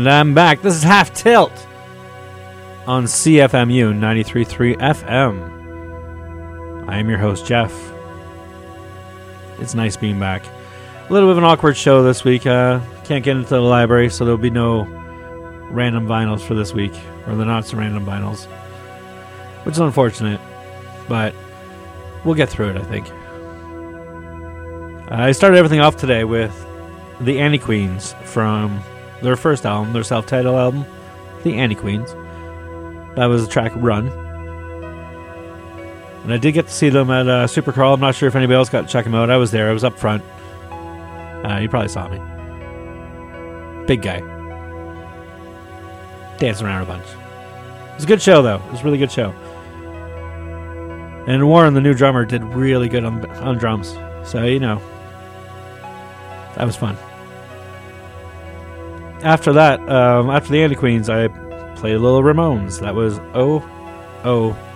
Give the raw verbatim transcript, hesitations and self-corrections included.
And I'm back. This is Half Tilt on C F M U ninety-three point three F M. I am your host, Jeff. It's nice being back. A little bit of an awkward show this week. Uh, can't get into the library, so there'll be no random vinyls for this week, or the not so random vinyls, which is unfortunate, but we'll get through it, I think. I started everything off today with the Annie Queens from their first album, their self-titled album, The Annie Queens. That was the track Run. And I did get to see them at uh, Supercrawl. I'm not sure if anybody else got to check them out. I was there. I was up front. Uh, you probably saw me. Big guy. Dancing around a bunch. It was a good show, though. It was a really good show. And Warren, the new drummer, did really good on, on drums. So, you know, that was fun. After that, um, after the Annie Queens, I played a little Ramones. That was Oh, Oh,